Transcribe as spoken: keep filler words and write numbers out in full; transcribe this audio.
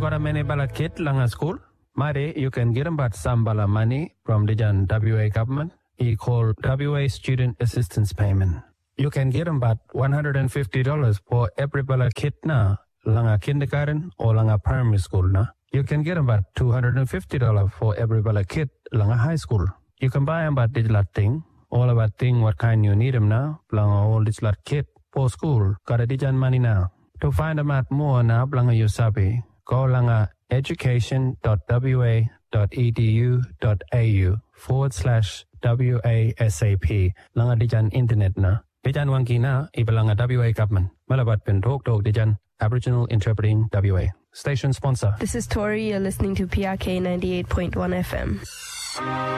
Bambara many bala kid langa school. Mare, you can get about some bala money from the Jan W A government. He called W A Student Assistance Payment. You can get about one hundred fifty dollars for every bala kid na langa kindergarten or langa primary school na. You can get about two hundred fifty dollars for every bala kid langa high school. You can buy about digital thing, all about thing what kind you need them now, langa all digital kid for school. Got a dijan money now. To find out more now, langa you sabi, go langa education.wa.edu.au forward slash WASAP. Langa dijan internet na. Dijan wangi na, ibalanga W A government. Malabat pen talk talk dijan, Aboriginal Interpreting W A. Station sponsor. This is Tori, you're listening to P R K ninety-eight point one F M.